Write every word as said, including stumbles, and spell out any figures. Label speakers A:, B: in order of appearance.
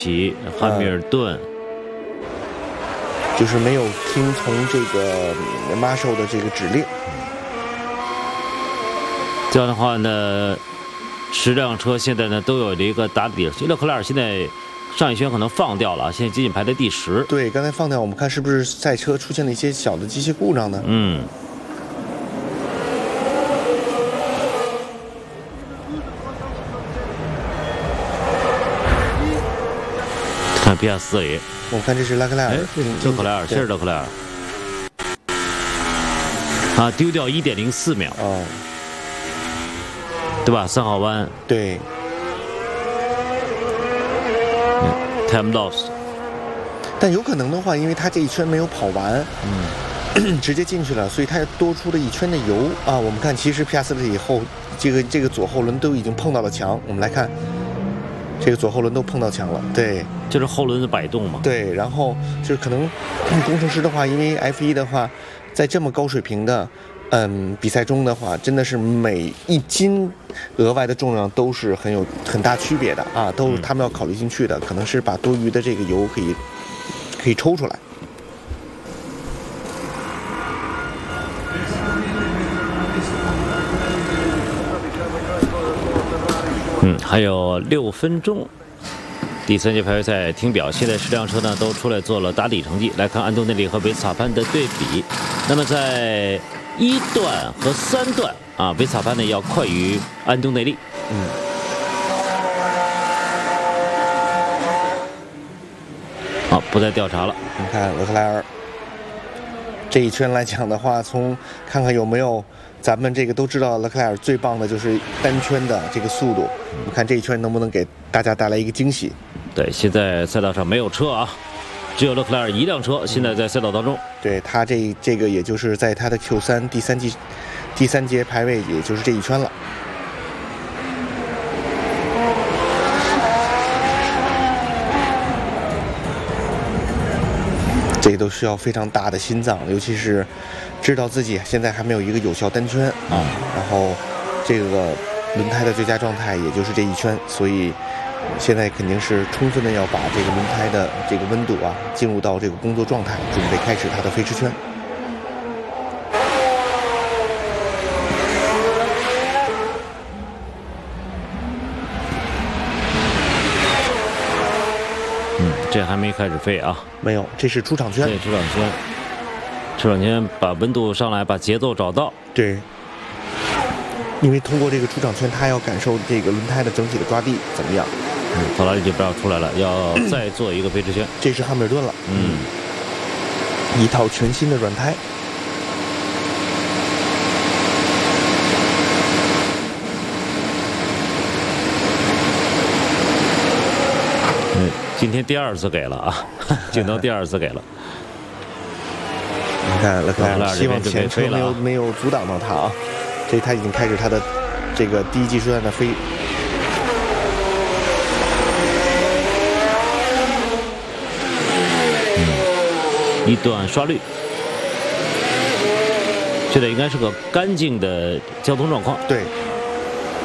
A: 起汉密尔顿、嗯，
B: 就是没有听从这个马修的这个指令。
A: 这样的话呢，十辆车现在呢都有一个打底。勒克莱尔现在上一圈可能放掉了，现在仅仅排在第十。
B: 对，刚才放掉，我们看是不是赛车出现了一些小的机械故障呢？
A: 嗯。看 P S 四里，
B: 我看这是拉克莱尔，
A: 勒克莱尔，这是勒克莱尔。啊，丢掉 一点零四秒。
B: 哦。
A: 对吧？三号弯。
B: 对。
A: 嗯 time loss。
B: 但有可能的话，因为他这一圈没有跑完，嗯，直接进去了，所以他多出了一圈的油啊。我们看，其实 P S 四以后，这个这个左后轮都已经碰到了墙。我们来看，这个左后轮都碰到墙了。对，
A: 就是后轮的摆动嘛。
B: 对，然后就是可能工程师的话，因为 F 一 的话，在这么高水平的。嗯，比赛中的话，真的是每一斤额外的重量都是很有很大区别的啊，都是他们要考虑进去的，可能是把多余的这个油可以可以抽出来。
A: 嗯，还有六分钟。第三届排位赛听表，现在十辆车呢都出来做了打底成绩。来看安东内利和维斯塔潘的对比，那么在一段和三段啊，维斯塔潘呢要快于安东内利。
B: 嗯。
A: 好，不再调查了。
B: 你看勒克莱尔这一圈来讲的话，从看看有没有，咱们这个都知道，勒克莱尔最棒的就是单圈的这个速度。你看这一圈能不能给大家带来一个惊喜？
A: 对，现在赛道上没有车啊。只有勒克莱尔一辆车，现在在赛道当中。
B: 对他这这个，也就是在他的 Q 三第三季第三节排位，也就是这一圈了。这都需要非常大的心脏，尤其是知道自己现在还没有一个有效单圈啊，然后这个轮胎的最佳状态也就是这一圈，所以。现在肯定是充分的要把这个轮胎的这个温度啊进入到这个工作状态，准备开始它的飞驰圈。
A: 嗯，这还没开始飞啊？
B: 没有，这是出场圈。
A: 对，出场圈，出场圈把温度上来，把节奏找到。
B: 对。因为通过这个出场圈，他要感受这个轮胎的整体的抓地怎么样。
A: 嗯，法拉利就不要出来了，要再做一个飞驰圈。
B: 这是汉密尔顿了，
A: 嗯，
B: 一套全新的软胎。
A: 嗯，今天第二次给了啊，镜头第二次给了。
B: 你看勒克莱尔，希望前车没有没有阻挡到他啊。这他已经开始他的这个第一技术段的飞。
A: 一段刷绿，现在应该是个干净的交通状况。
B: 对，